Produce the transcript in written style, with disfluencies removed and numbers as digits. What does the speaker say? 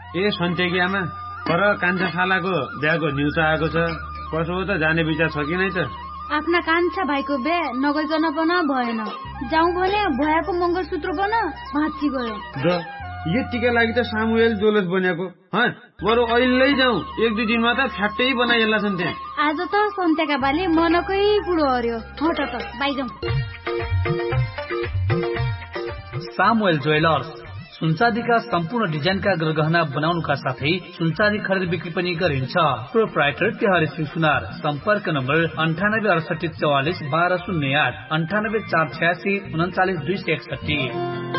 ए सन्तेकी आमा, पर कान्छा शालाको बिहाको न्युज आएको छ। कसो हो त, जाने विचार छ कि नै त? आफ्ना कान्छा भाइको बिहे नगइकन पनि भएन। जाउँ भने भयाको मङ्गलसूत्र बन भाँची गयो। यतिका लागि त सामुएल जोलस बनेको। बरु अहिले जाउँ, 1-2 दिनमा त फ्याट्टै बनाइएला छन् त्यहाँ। आज त सन्तेका बाले मनकै पुरो हर्यो। हट त बाइजाउँ। सामुएल ज्वेलर्स सुनचाँदीका सम्पूर्ण डिजाइनका गहना बनाउनुका साथै सुनचाँदी खरिद बिक्री पनि गरिन्छ। प्रोप्राइटर तिहारी सिंह सुनार। सम्पर्क नम्बर 9868441208, 9848699261।